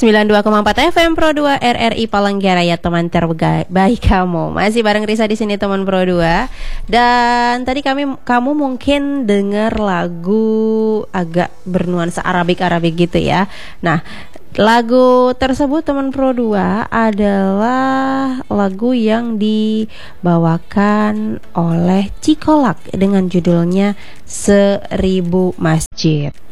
92,4 FM Pro 2 RRI Palangkaraya, teman terbaik kamu. Masih bareng Risa di sini, teman Pro 2. Dan tadi kamu mungkin dengar lagu agak bernuansa Arabik gitu ya. Nah, lagu tersebut, teman Pro 2, adalah lagu yang dibawakan oleh Cikolak dengan judulnya Seribu Masjid.